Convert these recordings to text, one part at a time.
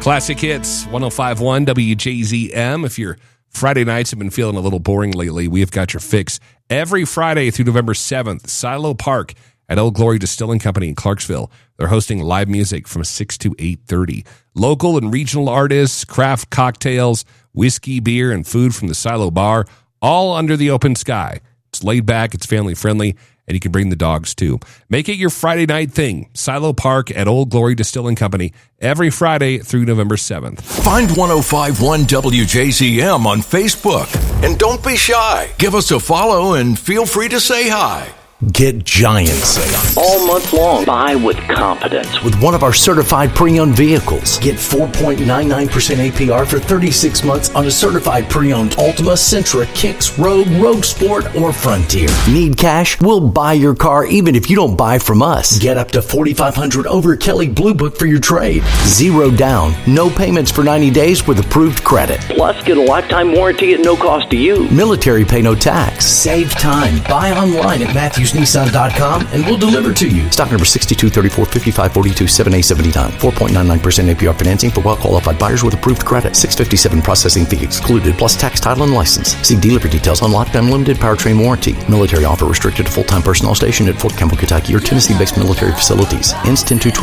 Classic Hits, 105.1 WJZM. If your Friday nights have been feeling a little boring lately, we have got your fix. Every Friday through November 7th, Silo Park at Old Glory Distilling Company in Clarksville. They're hosting live music from 6 to 8:30. Local and regional artists, craft cocktails, whiskey, beer, and food from the Silo Bar, all under the open sky. It's laid back, it's family friendly, and you can bring the dogs too. Make it your Friday night thing. Silo Park at Old Glory Distilling Company every Friday through November 7th. Find 105.1 WJZM on Facebook. And don't be shy. Give us a follow and feel free to say hi. Get Giants all month long. Buy with confidence with one of our certified pre-owned vehicles. Get 4.99% APR for 36 months on a certified pre-owned Altima, Sentra, Kicks, Rogue Sport, or Frontier. Need cash? We'll buy your car even if you don't buy from us. Get up to $4,500 over Kelly Blue Book for your trade. Zero down, no payments for 90 days with approved credit. Plus, get a lifetime warranty at no cost to you. Military pay no tax. Save time. Buy online at MatthewsNissan.com and we'll deliver to you. Stock number 62 34 55 42 7A79. 4.99% APR financing for well-qualified buyers with approved credit. $657 processing fee excluded, plus tax, title, and license. See dealer for details on lifetime limited powertrain warranty. Military offer restricted to full-time personnel stationed at Fort Campbell, Kentucky or Tennessee-based military facilities. Ends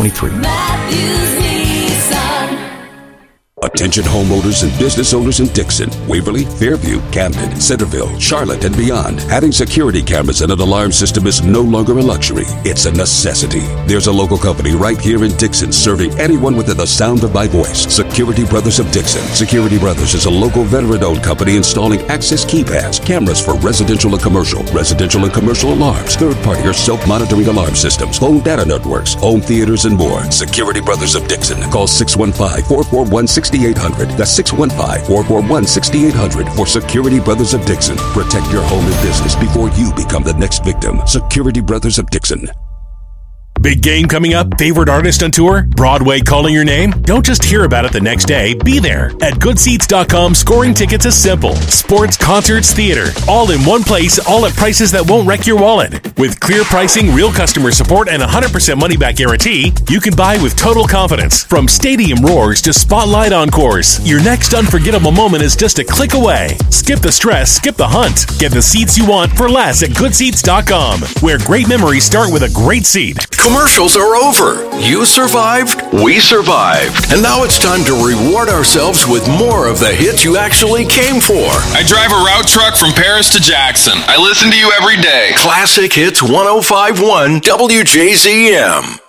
10/2/23. Attention homeowners and business owners in Dixon, Waverly, Fairview, Camden, Centerville, Charlotte, and beyond. Having security cameras and an alarm system is no longer a luxury. It's a necessity. There's a local company right here in Dixon serving anyone within the sound of my voice. Security Brothers of Dixon. Security Brothers is a local veteran-owned company installing access keypads, cameras for residential and commercial alarms, third-party or self-monitoring alarm systems, phone data networks, home theaters, and more. Security Brothers of Dixon. Call 615-441-6800. That's 615-441-6800 for Security Brothers of Dixon. Protect your home and business before you become the next victim. Security Brothers of Dixon. Big game coming up? Favorite artist on tour? Broadway calling your name? Don't just hear about it the next day. Be there. At GoodSeats.com, scoring tickets is simple. Sports, concerts, theater. All in one place, all at prices that won't wreck your wallet. With clear pricing, real customer support, and 100% money-back guarantee, you can buy with total confidence. From stadium roars to spotlight encores, your next unforgettable moment is just a click away. Skip the stress, skip the hunt. Get the seats you want for less at GoodSeats.com, where great memories start with a great seat. Commercials are over. You survived, we survived. And now it's time to reward ourselves with more of the hits you actually came for. I drive a route truck from Paris to Jackson. I listen to you every day. Classic Hits 105.1 WJZM.